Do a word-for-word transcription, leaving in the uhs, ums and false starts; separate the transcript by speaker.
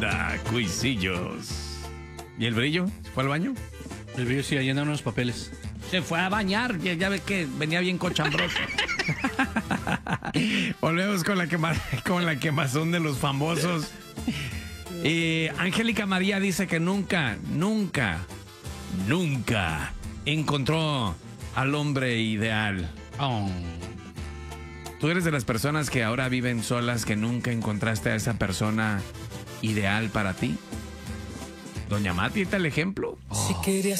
Speaker 1: Manda Cuisillos. ¿Y el brillo? ¿Se fue al baño?
Speaker 2: El brillo sí, llena unos papeles.
Speaker 1: Se fue a bañar, ya, ya ve que venía bien cochambroso. Volvemos con la, quema, con la quemazón de los famosos. Y Angélica María dice que nunca, nunca, nunca encontró al hombre ideal.
Speaker 2: Oh.
Speaker 1: ¿Tú eres de las personas que ahora viven solas, que nunca encontraste a esa persona ideal para ti? Doña Mati, ¿está el ejemplo?
Speaker 3: Si querías